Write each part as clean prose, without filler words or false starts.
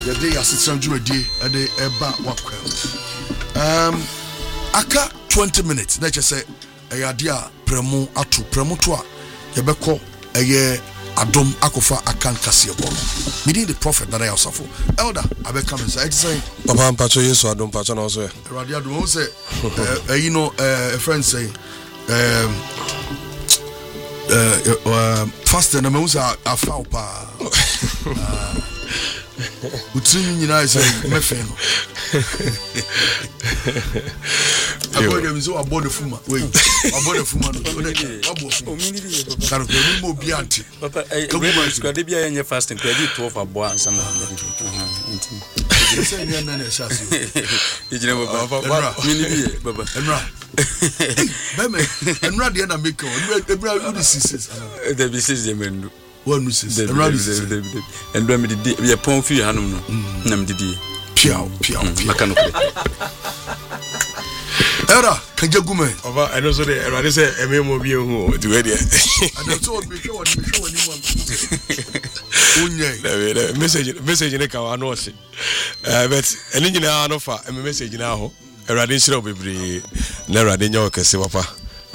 The day assistant Jumadi and the Eba Wakwell. Aka 20 minutes. Let's just say a idea premo atu premo toa. Yebeko a year Adom Akofa Akan Kasiabo. Meaning the prophet that I also for. Elder, I become inside saying Papa Pacho Yesu Adom Pacho also. Radia do say you know a friend say faster na meuza afau pa. Utini nyina say mefe no. Agora eu mizo abone fuma. Wei. Abone fuma no. Karo pe mo biante. Papa, squad dey bia yenye fasting, ko dey 12 abo ansa na. Say ni na na shasi. Ejire baba. Mini bi baba. Enra. Beme, enra dey na make o. Ebra who the sisters. The business dey menu. One misses. Enra this. And do me dey be pon fi hanom no. Na me dey. Piao. Makano. Era kajagume Oba I know so the Erade say ememo bi ehu the way there. I don't so be sure what unye message ne ka wa no se but eni nyina no fa message na ho Erade nshira obebere na Erade nya okese papa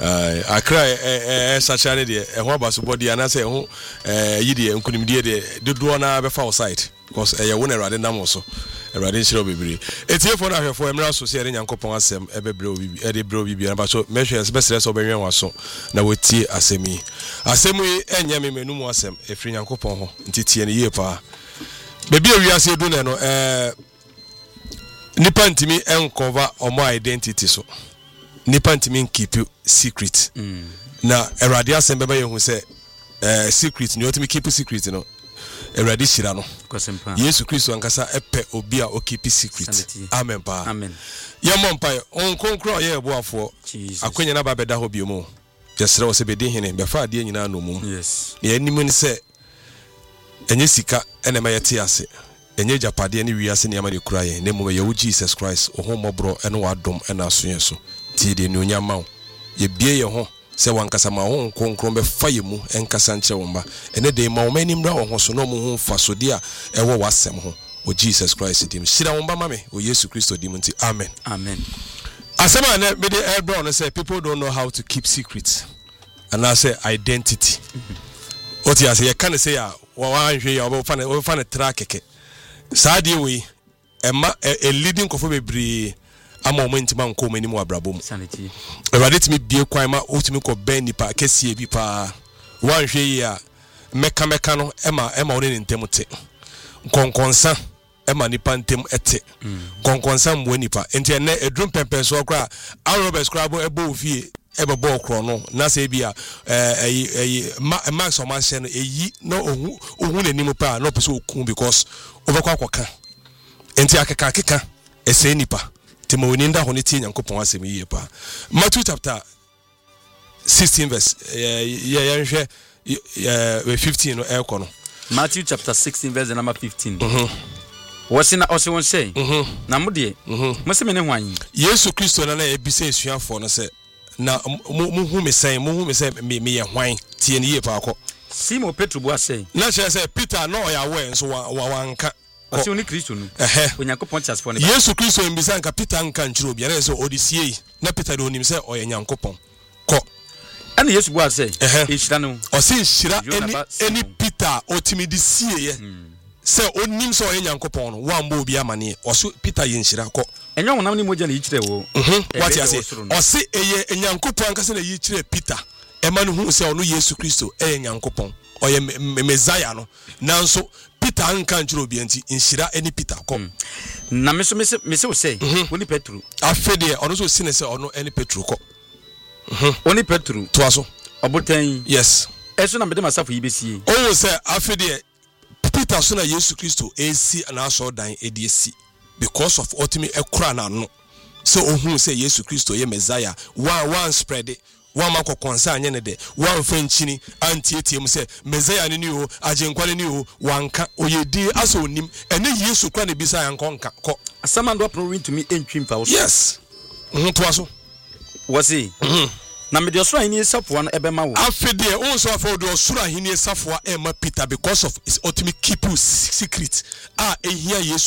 akra sachane de eho abaso body ana say eho yide nkunimdie de dodo na be fa o site because ye won Erade nam so Erade nshira obebere etiefo na hwefo emra so se ere nyankopon asem ebebre obibi ede bre obibi na ba so mehwe especially so benwen waso na wotie asemi enye me menum asem efri nyankopon ho ntitie ne yie pa bebi awiase du ne no nipa ntimi encover omo identity so nipa ntimi keep secret na Erade asem beba yehu se secret ni otimi keep secret no Erade shira no Yesu Kristo ankasa epe obi a o keep secret. Amen pa. Amen. Yamon pa onkonkro ye eboafo akwenya na ba beda ho biomo. Yesre wo se bedi hene be fa ade nyina no mum. Yes. Ye animu ni se enye sika ene ma yete ase. Enye japade ne wiase ne amade kura ye. Ne mum ye wo Jesus Christ ohomobro ene wadom ene asoye so. Ti de ne onyama wo. Ye bie ye ho se wankasa ma ho nkonkron be faye mu enkasa nche womba ene de ma wo animra wo so no mu ho fasode a ewo wasem ho o Jesus Christ dim shira womba mame o Yesu Kristo dim nti amen. Asema na me de elbro no say people don't know how to keep secrets and I say identity oti ase ye kan say ya wa hwe ya wo fa na track saa de we ema a leading kofo bebre ama moment man ko mani mu abrabom sanity Erade timi bie kwan ma otimi ko ben nipa kesie bi pa wan hwe ya meka no ema woni ne ntemte konkonsa ema nipa ntem ete konkonsa mbo nipa enti ene edrum pempen so kra Robert Scrabble ebo ofie ebebo kro no na se bia max o man she no eyi no ohun nanim pa no pese okun because obekwa akoka enti akeka ese nipa Timo winda ho ne tie nyankopon asem yie pa Matthew chapter 16 verse yenhwe 15 no eko no Matthew chapter 16 verse number 15 Wasina ose won say na modie mo se me ne hwan Yesu Kristo na ebisa esuafo no se na muhu me say me ye hwan tie ne yie pa akọ Simon Petro bo say na che say Peter no ya we nso wanka Ose oni Kristo no Onyankopon chasfo ne Yesu Kristo mbisa nka Peter nka nchiro bia na se odisie na Peter de onim se oye Nyankopon ko ana Yesu bo say ehira no ose ehira eni Peter otimi di sie ye se onim se oye Nyankopon no wa mbo obi amane ose Peter ye nhira ko enyo wonam ni moja na yichire wo what you say ose eye Nyankopon nka se na yichire Peter ema no hu se ono Yesu Kristo eye Nyankopon oye Messiah no nanso Peter nka nchiro obi anti nhira eni Peter ko na me so say woni Petro afede ono so sine se ono eni Petro ko oni Petro to aso obotan yes eso na me de masafo yibesie o se afede Peter so na Yesu Kristo esi na aso dan ediesi because of ultimate ekura na no so ohun se Yesu Kristo ye Messiah one spread it one man ko konsa anye ne de one fanchini antietie se Messiah ni o agenkwale ni o wanka oyedi aso onim ene Yesu kwa ne bisa yankonka ko asama ndo pro win to me entwim fa yes to aso wasi na me de osoro ahini safoa no ebe ma wo afede o so afọ de osoro ahini safoa e ma Peter because of his ultimate keep secret ehia